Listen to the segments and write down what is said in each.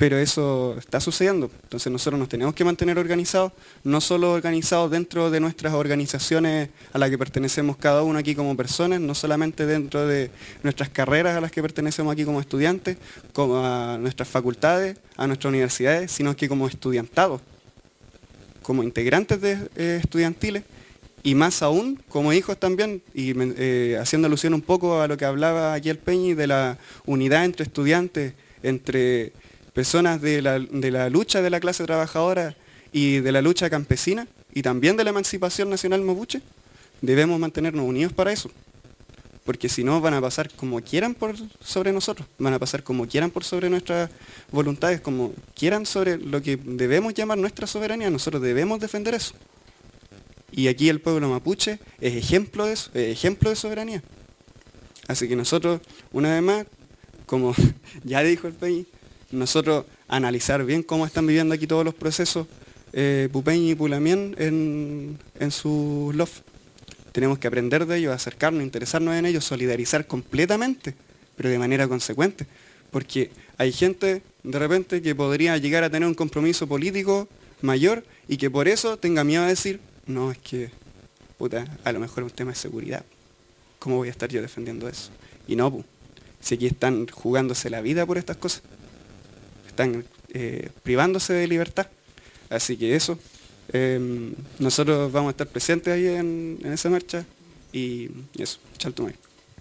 pero eso está sucediendo. Entonces nosotros nos tenemos que mantener organizados, no solo organizados dentro de nuestras organizaciones a las que pertenecemos cada uno aquí como personas, no solamente dentro de nuestras carreras a las que pertenecemos aquí como estudiantes, como a nuestras facultades, a nuestras universidades, sino que como estudiantados, como integrantes estudiantiles, y más aún como hijos también, y haciendo alusión un poco a lo que hablaba aquí el Peñi de la unidad entre estudiantes, entre personas de la lucha de la clase trabajadora y de la lucha campesina, y también de la emancipación nacional mapuche, debemos mantenernos unidos para eso. Porque si no van a pasar como quieran sobre nosotros, van a pasar como quieran por sobre nuestras voluntades, como quieran sobre lo que debemos llamar nuestra soberanía, nosotros debemos defender eso. Y aquí el pueblo mapuche es ejemplo de eso, es ejemplo de soberanía. Así que nosotros, una vez más, como ya dijo el Peñi, nosotros analizar bien cómo están viviendo aquí todos los procesos Pupeñi y Pulamien en sus loft. Tenemos que aprender de ellos, acercarnos, interesarnos en ellos, solidarizar completamente, pero de manera consecuente. Porque hay gente, de repente, que podría llegar a tener un compromiso político mayor y que por eso tenga miedo a decir, no, es que, puta, a lo mejor es un tema de seguridad. ¿Cómo voy a estar yo defendiendo eso? Y no, pues, si aquí están jugándose la vida por estas cosas. Están privándose de libertad. Así que eso, nosotros vamos a estar presentes ahí en esa marcha y eso, Chaltumay.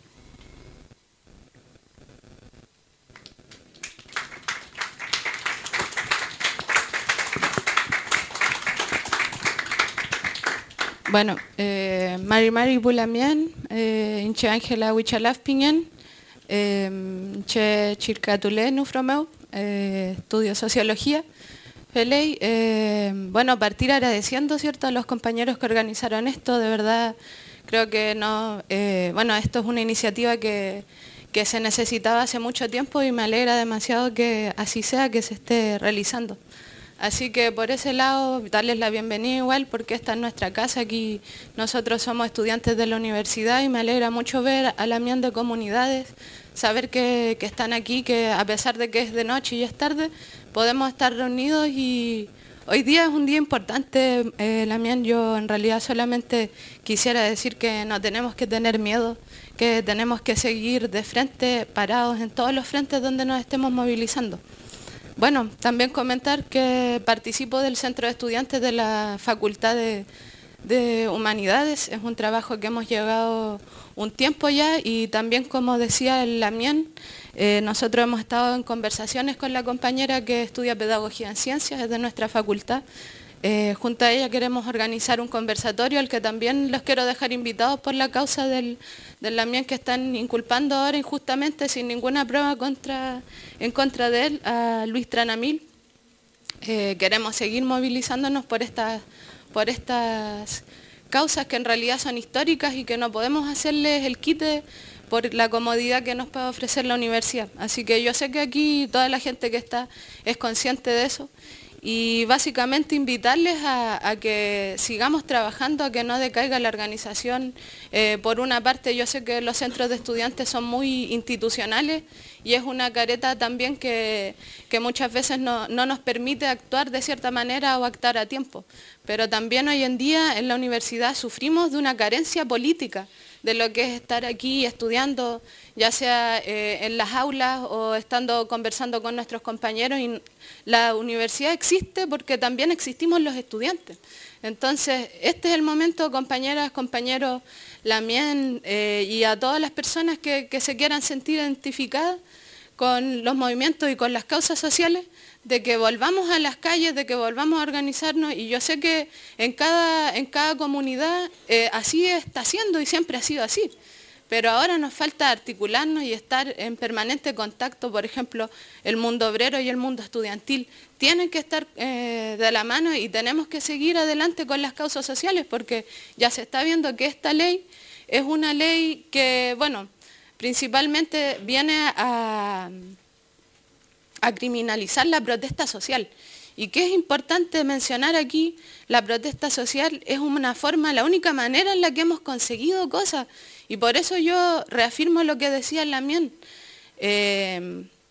Bueno, Mari Pulamien, Inche Ángela Huichalafpiñen, Inche Chircatulé Nufromeu, estudio Sociología. Peley, bueno, partir agradeciendo, ¿cierto?, a los compañeros que organizaron esto. De verdad, creo que no, bueno, esto es una iniciativa que se necesitaba hace mucho tiempo y me alegra demasiado que así sea, que se esté realizando. Así que por ese lado, darles la bienvenida igual, porque esta es nuestra casa, aquí nosotros somos estudiantes de la universidad y me alegra mucho ver a la Mian de comunidades, saber que están aquí, que a pesar de que es de noche y es tarde, podemos estar reunidos y hoy día es un día importante, Lamián. Yo en realidad solamente quisiera decir que no tenemos que tener miedo, que tenemos que seguir de frente, parados en todos los frentes donde nos estemos movilizando. Bueno, también comentar que participo del Centro de Estudiantes de la Facultad de Humanidades. Es un trabajo que hemos llevado un tiempo ya y también, como decía el Lamián, nosotros hemos estado en conversaciones con la compañera que estudia Pedagogía en Ciencias, es de nuestra facultad. Junto a ella queremos organizar un conversatorio al que también los quiero dejar invitados por la causa del Lamián, que están inculpando ahora injustamente, sin ninguna prueba en contra de él, a Luis Tranamil. Queremos seguir movilizándonos por estas causas que en realidad son históricas y que no podemos hacerles el quite por la comodidad que nos puede ofrecer la universidad. Así que yo sé que aquí toda la gente que está es consciente de eso y básicamente invitarles a que sigamos trabajando, a que no decaiga la organización. Por una parte, yo sé que los centros de estudiantes son muy institucionales y es una careta también que muchas veces no nos permite actuar de cierta manera o actuar a tiempo. Pero también hoy en día en la universidad sufrimos de una carencia política de lo que es estar aquí estudiando, ya sea en las aulas o estando conversando con nuestros compañeros. Y la universidad existe porque también existimos los estudiantes. Entonces, este es el momento, compañeras, compañeros, Lamien, y a todas las personas que se quieran sentir identificadas con los movimientos y con las causas sociales, de que volvamos a las calles, de que volvamos a organizarnos. Y yo sé que en cada comunidad así está siendo y siempre ha sido así. Pero ahora nos falta articularnos y estar en permanente contacto. Por ejemplo, el mundo obrero y el mundo estudiantil tienen que estar de la mano y tenemos que seguir adelante con las causas sociales, porque ya se está viendo que esta ley es una ley que, bueno, principalmente viene a criminalizar la protesta social. Y que es importante mencionar aquí, la protesta social es una forma, la única manera en la que hemos conseguido cosas. Y por eso yo reafirmo lo que decía Lamien.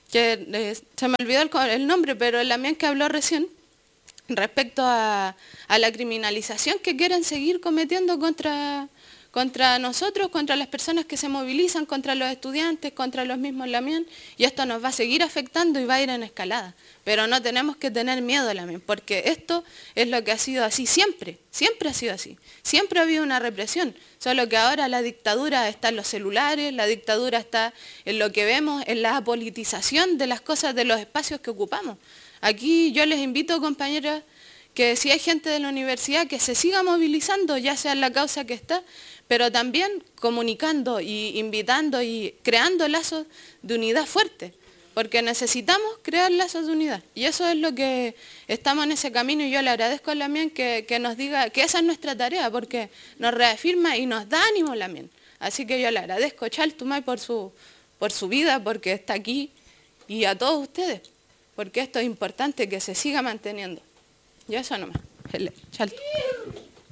se me olvidó el nombre, pero el Damián que habló recién, respecto a la criminalización que quieren seguir cometiendo contra nosotros, contra las personas que se movilizan, contra los estudiantes, contra los mismos Lamien, y esto nos va a seguir afectando y va a ir en escalada. Pero no tenemos que tener miedo, Lamien, porque esto es lo que ha sido así siempre, siempre ha sido así. Siempre ha habido una represión, solo que ahora la dictadura está en los celulares, la dictadura está en lo que vemos, en la apolitización de las cosas, de los espacios que ocupamos. Aquí yo les invito, compañeras, que si hay gente de la universidad que se siga movilizando, ya sea en la causa que está, pero también comunicando y invitando y creando lazos de unidad fuertes, porque necesitamos crear lazos de unidad. Y eso es lo que estamos en ese camino, y yo le agradezco a Lamien que nos diga que esa es nuestra tarea, porque nos reafirma y nos da ánimo, Lamien. Así que yo le agradezco a Chaltumay por su vida, porque está aquí, y a todos ustedes, porque esto es importante que se siga manteniendo. Yo eso nomás. Chaltu.